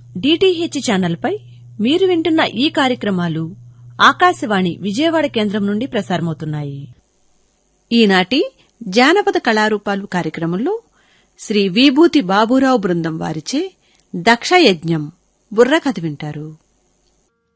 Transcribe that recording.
DTH ఛానల్పై మీరు వింటున్న ఈ కార్యక్రమాలు ఆకాశవాణి విజయవాడ కేంద్రం నుండి ప్రసారమవుతున్నాయి. ఈనాటి జానపద కళారూపాలు కార్యక్రమంలో శ్రీ విభూతి బాబూరావు బృందం వారిచే దక్షయజ్ఞం బుర్రకథ వింటారు.